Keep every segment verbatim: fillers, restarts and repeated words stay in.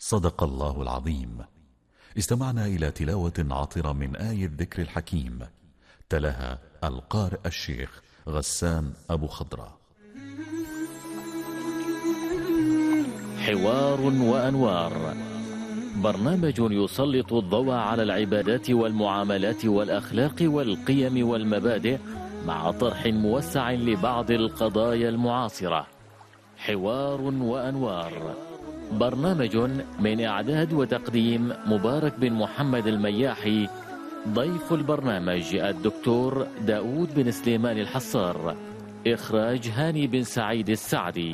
صدق الله العظيم. استمعنا إلى تلاوة عطرة من آية الذكر الحكيم، تلاها القارئ الشيخ غسان أبو خضرة. حوار وأنوار، برنامج يسلط الضوء على العبادات والمعاملات والأخلاق والقيم والمبادئ مع طرح موسع لبعض القضايا المعاصرة. حوار وأنوار، برنامج من إعداد وتقديم مبارك بن محمد المياحي. ضيف البرنامج الدكتور داود بن سليمان الحصار. إخراج هاني بن سعيد السعدي.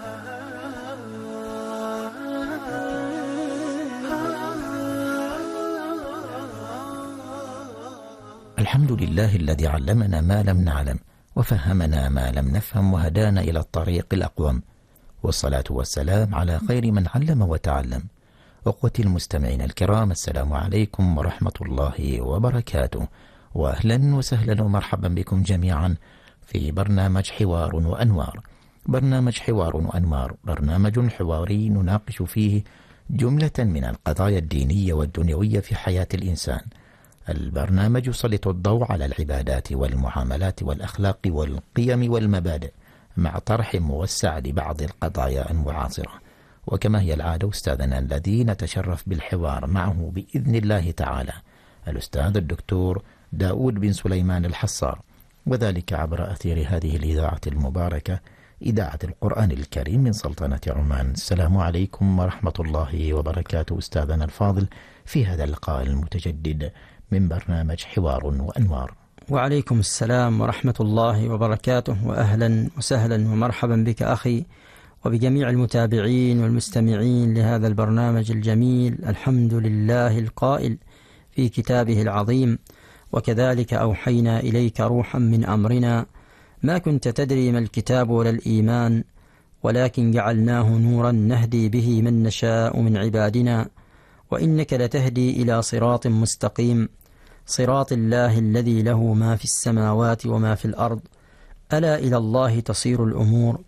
الحمد لله الذي علمنا ما لم نعلم وفهمنا ما لم نفهم وهدانا إلى الطريق الأقوم، والصلاة والسلام على خير من علم وتعلم. أخوتي المستمعين الكرام، السلام عليكم ورحمة الله وبركاته، وأهلا وسهلا ومرحبا بكم جميعا في برنامج حوار وأنوار. برنامج حوار وأنوار برنامج حواري نناقش فيه جملة من القضايا الدينية والدنيوية في حياة الإنسان. البرنامج يسلط الضوء على العبادات والمعاملات والأخلاق والقيم والمبادئ مع طرح موسع لبعض القضايا المعاصرة. وكما هي العادة، أستاذنا الذي نتشرف بالحوار معه بإذن الله تعالى الأستاذ الدكتور داود بن سليمان الحصار، وذلك عبر أثير هذه الإذاعة المباركة، إذاعة القرآن الكريم من سلطنة عمان. السلام عليكم ورحمة الله وبركاته أستاذنا الفاضل في هذا اللقاء المتجدد من برنامج حوار وأنوار. وعليكم السلام ورحمة الله وبركاته، وأهلا وسهلا ومرحبا بك أخي وبجميع المتابعين والمستمعين لهذا البرنامج الجميل. الحمد لله القائل في كتابه العظيم: وكذلك أوحينا إليك روحا من أمرنا ما كنت تدري ما الكتاب ولا الإيمان ولكن جعلناه نورا نهدي به من نشاء من عبادنا وإنك لتهدي إلى صراط مستقيم، صراط الله الذي له ما في السماوات وما في الأرض، ألا إلى الله تصير الأمور.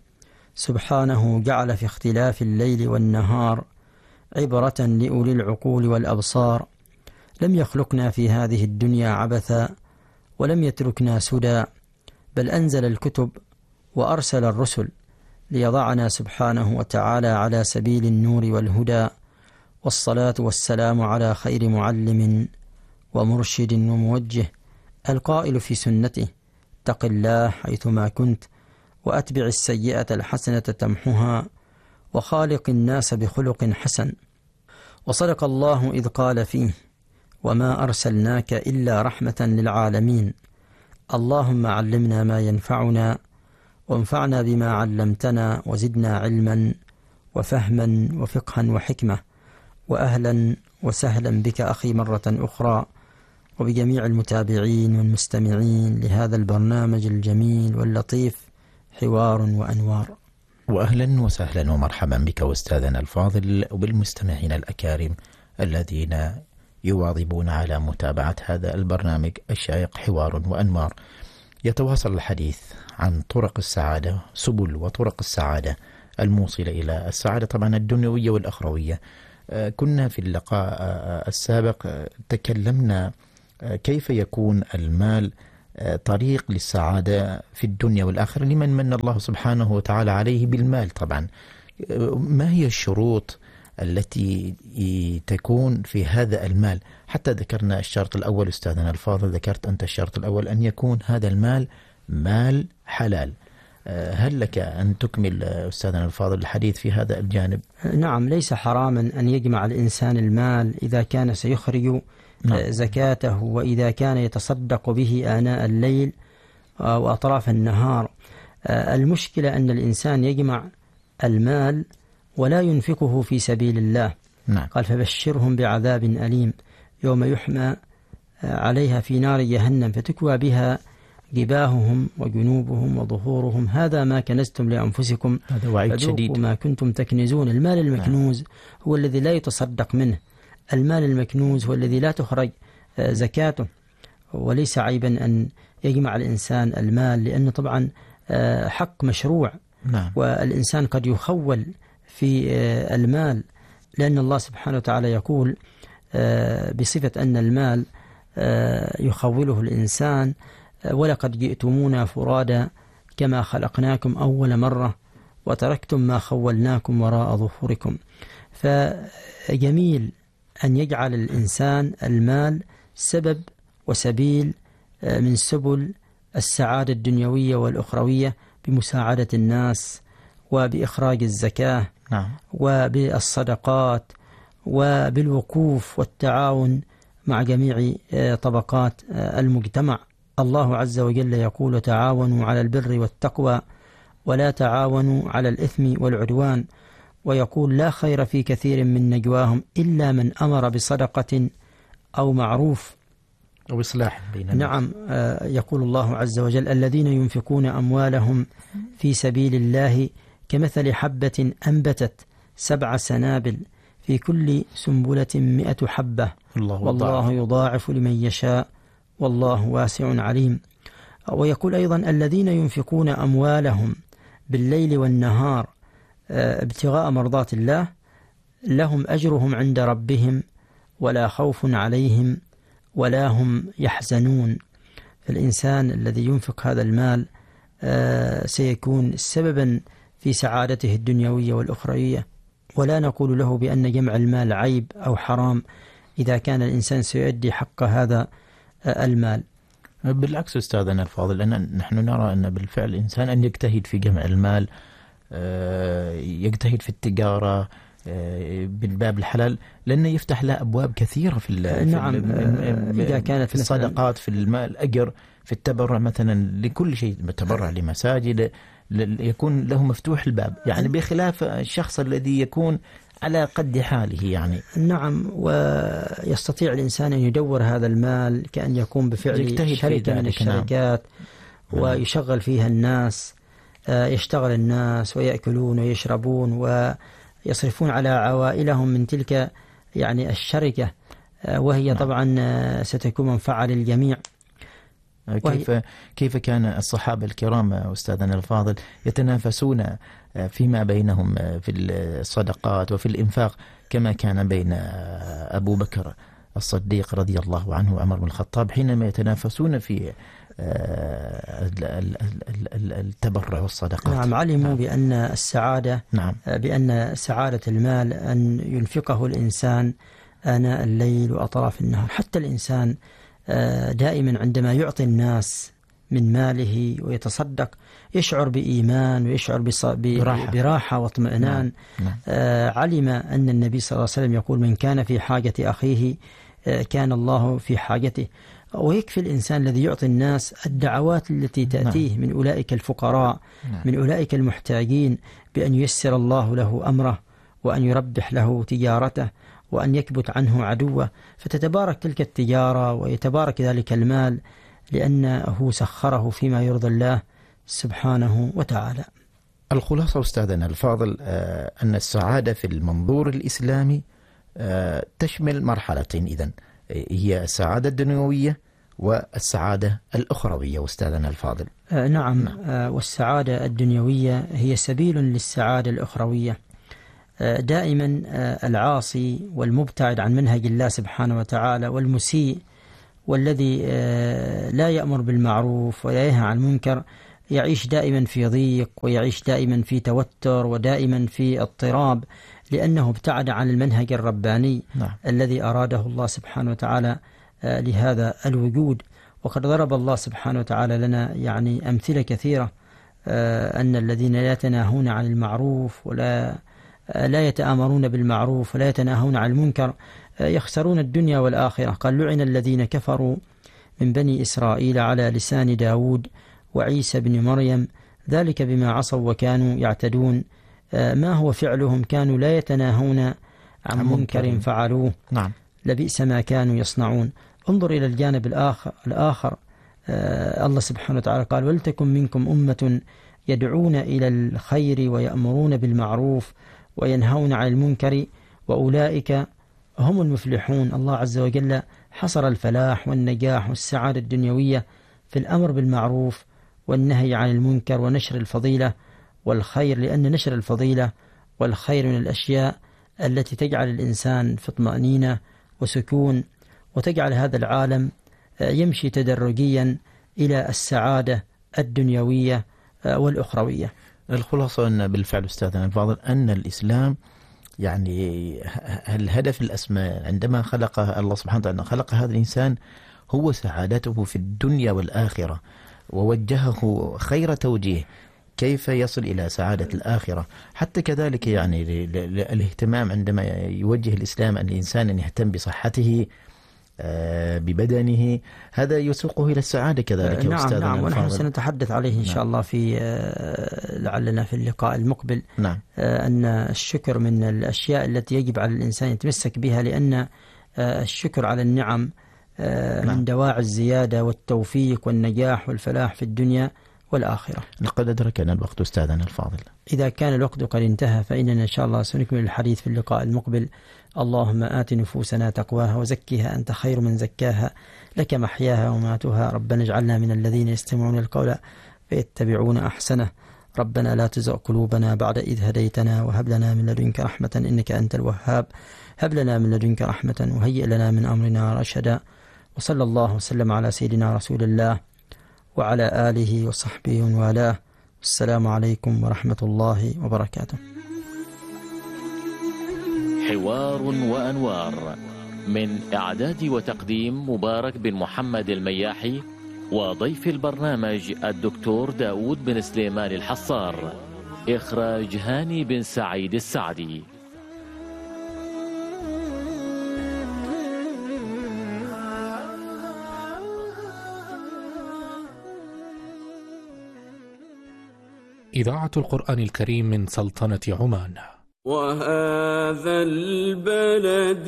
سبحانه جعل في اختلاف الليل والنهار عبرة لأولي العقول والأبصار. لم يخلقنا في هذه الدنيا عبثا ولم يتركنا سدى، بل أنزل الكتب وأرسل الرسل ليضعنا سبحانه وتعالى على سبيل النور والهدى. والصلاة والسلام على خير معلم ومرشد وموجه، القائل في سنته: اتق الله حيثما كنت وأتبع السيئة الحسنة تمحها وخالق الناس بخلق حسن. وصدق الله إذ قال فيه: وما أرسلناك إلا رحمة للعالمين. اللهم علمنا ما ينفعنا وانفعنا بما علمتنا وزدنا علما وفهما وفقها وحكمة. وأهلا وسهلا بك أخي مرة أخرى وبجميع المتابعين والمستمعين لهذا البرنامج الجميل واللطيف حوار وأنوار. وأهلا وسهلا ومرحبا بك أستاذنا الفاضل وبالمستمعين الأكارم الذين يواظبون على متابعة هذا البرنامج الشائق حوار وأنوار. يتواصل الحديث عن طرق السعادة، سبل وطرق السعادة الموصلة إلى السعادة طبعا الدنيوية والأخروية. كنا في اللقاء السابق تكلمنا كيف يكون المال طريق للسعادة في الدنيا والآخرة لمن من الله سبحانه وتعالى عليه بالمال. طبعا ما هي الشروط التي تكون في هذا المال؟ حتى ذكرنا الشرط الأول أستاذنا الفاضل، ذكرت أنت الشرط الأول أن يكون هذا المال مال حلال. هل لك أن تكمل أستاذنا الفاضل الحديث في هذا الجانب؟ نعم، ليس حراما أن يجمع الإنسان المال إذا كان سيخرج نعم. زكاته، وإذا كان يتصدق به آناء الليل وأطراف النهار. المشكلة أن الإنسان يجمع المال ولا ينفقه في سبيل الله. نعم. قال: فبشرهم بعذاب أليم يوم يحمى عليها في نار جهنم فتكوى بها جباههم وجنوبهم وظهورهم هذا ما كنزتم لأنفسكم هذا وعيد شديد ما كنتم تكنزون. المال المكنوز نعم. هو الذي لا يتصدق منه. المال المكنوز هو الذي لا تخرج زكاته. وليس عيبا أن يجمع الإنسان المال، لأنه طبعا حق مشروع. نعم. والإنسان قد يخول في المال لأن الله سبحانه وتعالى يقول بصفة أن المال يخوله الإنسان: ولقد جئتمونا فرادا كما خلقناكم أول مرة وتركتم ما خولناكم وراء ظهوركم. فجميل أن يجعل الإنسان المال سبب وسبيل من سبل السعادة الدنيوية والأخروية، بمساعدة الناس وبإخراج الزكاة نعم. وبالصدقات وبالوقوف والتعاون مع جميع طبقات المجتمع. الله عز وجل يقول: تعاونوا على البر والتقوى ولا تعاونوا على الإثم والعدوان. ويقول: لا خير في كثير من نجواهم إلا من أمر بصدقة أو معروف أو إصلاح بين الناس. نعم. يقول الله عز وجل: الذين ينفقون أموالهم في سبيل الله كمثل حبة أنبتت سبع سنابل في كل سنبلة مئة حبة الله والله يضاعف لمن يشاء والله واسع عليم. ويقول أيضا: الذين ينفقون أموالهم بالليل والنهار ابتغاء مرضات الله لهم أجرهم عند ربهم ولا خوف عليهم ولا هم يحزنون. فالإنسان الذي ينفق هذا المال سيكون سببا في سعادته الدنيوية والأخروية، ولا نقول له بأن جمع المال عيب أو حرام إذا كان الإنسان سيؤدي حق هذا المال. بالعكس أستاذنا الفاضل، لأن نحن نرى أن بالفعل الإنسان أن يجتهد في جمع المال، يجتهد في التجارة بالباب الحلال، لأنه يفتح له أبواب كثيرة في نعم إذا كانت في الصدقات، في المال، أجر، في التبرع مثلا لكل شيء، التبرع لمساجد، يكون له مفتوح الباب، يعني بخلاف الشخص الذي يكون على قد حاله يعني. نعم. ويستطيع الإنسان أن يدور هذا المال كأن يقوم بفعل شركة من الشركات نعم. ويشغل فيها الناس، يشتغل الناس ويأكلون ويشربون ويصرفون على عوائلهم من تلك يعني الشركة، وهي نعم. طبعا ستكون منفعة للجميع. كيف كيف كان الصحابة الكرام أستاذنا الفاضل يتنافسون فيما بينهم في الصدقات وفي الإنفاق، كما كان بين أبو بكر الصديق رضي الله عنه وعمر بن الخطاب حينما يتنافسون في التبرع والصدقات. نعم. علموا نعم. بأن السعادة نعم. بأن سعادة المال أن ينفقه الإنسان آناء الليل وأطراف النهار. حتى الإنسان دائما عندما يعطي الناس من ماله ويتصدق يشعر بإيمان ويشعر براحة, براحة واطمئنان. نعم. نعم. آه علم أن النبي صلى الله عليه وسلم يقول: من كان في حاجة أخيه آه كان الله في حاجته. ويكفي الإنسان الذي يعطي الناس الدعوات التي تأتيه نعم. من أولئك الفقراء نعم. من أولئك المحتاجين، بأن ييسر الله له أمره وأن يربح له تجارته وأن يكبت عنه عدوه، فتتبارك تلك التجارة ويتبارك ذلك المال لأنه سخره فيما يرضي الله سبحانه وتعالى. الخلاصة أستاذنا الفاضل أن السعادة في المنظور الإسلامي تشمل مرحلتين، إذن هي السعادة الدنيوية والسعادة الأخروية أستاذنا الفاضل. نعم. والسعادة الدنيوية هي سبيل للسعادة الأخروية. دائما العاصي والمبتعد عن منهج الله سبحانه وتعالى والمسيء والذي لا يأمر بالمعروف ولا ينهى عن المنكر يعيش دائما في ضيق ويعيش دائما في توتر ودائما في اضطراب، لأنه ابتعد عن المنهج الرباني نعم. الذي أراده الله سبحانه وتعالى لهذا الوجود. وقد ضرب الله سبحانه وتعالى لنا يعني أمثلة كثيرة، أن الذين لا يتناهون عن المعروف ولا لا يتآمرون بالمعروف ولا يتناهون عن المنكر يخسرون الدنيا والآخرة. قال: لعن الذين كفروا من بني إسرائيل على لسان داود وعيسى بن مريم ذلك بما عصوا وكانوا يعتدون. ما هو فعلهم؟ كانوا لا يتناهون عن منكر فعلوه نعم. لبئس ما كانوا يصنعون. انظر إلى الجانب الآخر, الآخر. آه الله سبحانه وتعالى قال: ولتكن منكم أمة يدعون إلى الخير ويأمرون بالمعروف وينهون عن المنكر وأولئك هم المفلحون. الله عز وجل حصر الفلاح والنجاح والسعادة الدنيوية في الأمر بالمعروف والنهي عن المنكر ونشر الفضيلة والخير، لأن نشر الفضيلة والخير من الأشياء التي تجعل الإنسان في طمأنينة وسكون، وتجعل هذا العالم يمشي تدرجيا إلى السعادة الدنيوية والأخروية. الخلاصة أن بالفعل أستاذنا الفاضل أن الإسلام يعني الهدف الأسمى عندما خلق الله سبحانه وتعالى خلق هذا الإنسان هو سعادته في الدنيا والآخرة، ووجهه خير توجيه كيف يصل إلى سعادة الآخرة. حتى كذلك يعني الاهتمام عندما يوجه الإسلام أن الإنسان أن يهتم بصحته ببدنه، هذا يسوقه إلى السعادة كذلك. نعم نعم، ونحن سنتحدث عليه إن شاء الله في لعلنا في اللقاء المقبل. نعم. أن الشكر من الأشياء التي يجب على الإنسان يتمسك بها، لأن الشكر على النعم من دواعي الزيادة والتوفيق والنجاح والفلاح في الدنيا والآخرة. لقد أدركنا الوقت أستاذنا الفاضل. إذا كان الوقت قد انتهى فإننا إن شاء الله سنكمل الحديث في اللقاء المقبل. اللهم آت نفوسنا تقواها وزكها أنت خير من زكاها، لك محياها وماتها. ربنا اجعلنا من الذين يستمعون القول فيتبعون أحسنه. ربنا لا تزغ قلوبنا بعد إذ هديتنا وهب لنا من لدنك رحمة إنك أنت الوهاب. هب لنا من لدنك رحمة وهيئ لنا من أمرنا رشدا. وصلى الله وسلم على سيدنا رسول الله وعلى آله وصحبه وموالاه. السلام عليكم ورحمة الله وبركاته. حوار وأنوار، من إعداد وتقديم مبارك بن محمد المياحي، وضيف البرنامج الدكتور داود بن سليمان الحصار، إخراج هاني بن سعيد السعدي. إذاعة القرآن الكريم من سلطنة عمان. وهذا البلد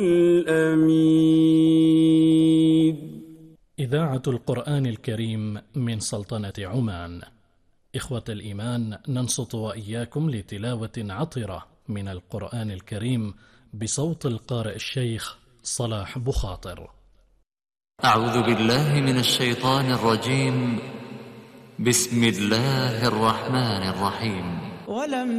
الأمين. إذاعة القرآن الكريم من سلطنة عمان. إخوة الإيمان، ننصت وإياكم لتلاوة عطرة من القرآن الكريم بصوت القارئ الشيخ صلاح بخاطر. أعوذ بالله من الشيطان الرجيم. بسم الله الرحمن الرحيم. ولم